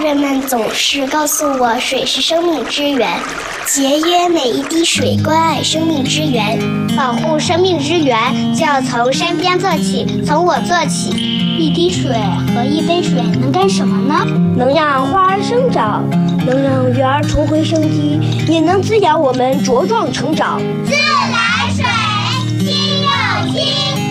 人们总是告诉我水是生命之源，节约每一滴水，关爱生命之源。 保护生命之源就要从身边做起，从我做起。一滴水和一杯水能干什么呢？ 能让花儿生长，能让鱼儿重回生机，也能滋养我们茁壮成长。 自来水，亲又亲。